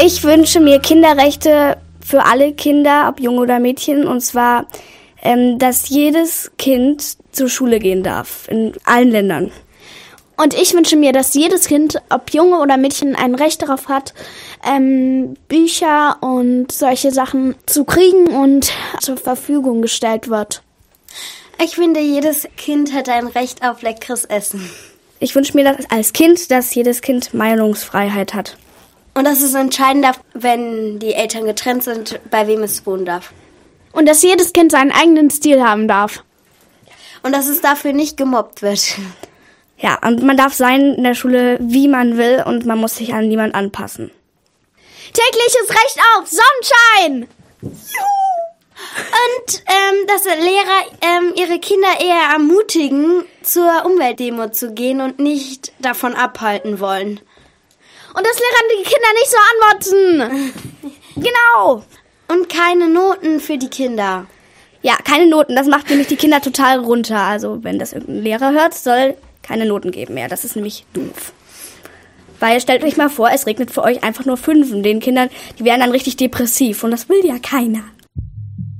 Ich wünsche mir Kinderrechte für alle Kinder, ob Junge oder Mädchen, und zwar, dass jedes Kind zur Schule gehen darf, in allen Ländern. Und ich wünsche mir, dass jedes Kind, ob Junge oder Mädchen, ein Recht darauf hat, Bücher und solche Sachen zu kriegen und zur Verfügung gestellt wird. Ich finde, jedes Kind hat ein Recht auf leckeres Essen. Ich wünsche mir als Kind, dass jedes Kind Meinungsfreiheit hat. Und dass es entscheiden darf, wenn die Eltern getrennt sind, bei wem es wohnen darf. Und dass jedes Kind seinen eigenen Stil haben darf. Und dass es dafür nicht gemobbt wird. Ja, und man darf sein in der Schule, wie man will, und man muss sich an niemand anpassen. Tägliches Recht auf Sonnenschein! Und dass Lehrer ihre Kinder eher ermutigen, zur Umweltdemo zu gehen und nicht davon abhalten wollen. Und dass Lehrer die Kinder nicht so anmotzen. Genau. Und keine Noten für die Kinder. Ja, keine Noten. Das macht nämlich die Kinder total runter. Also wenn das irgendein Lehrer hört, soll keine Noten geben mehr. Das ist nämlich doof. Weil stellt euch mal vor, es regnet für euch einfach nur 5. Den Kindern, die werden dann richtig depressiv. Und das will ja keiner.